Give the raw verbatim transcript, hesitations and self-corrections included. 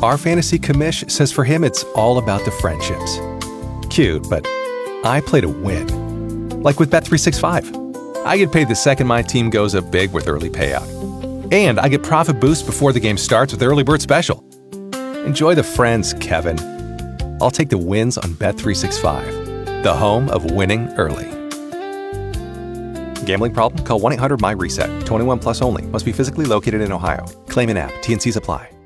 Our fantasy commish says for him it's all about the friendships. Cute, but I play to win. Like with Bet three sixty-five. I get paid the second my team goes up big with early payout. And I get profit boost before the game starts with Early Bird Special. Enjoy the friends, Kevin. I'll take the wins on Bet three sixty-five, the home of winning early. Gambling problem? Call one eight hundred M Y RESET. twenty-one plus only. Must be physically located in Ohio. Claim in app. T N Cs apply.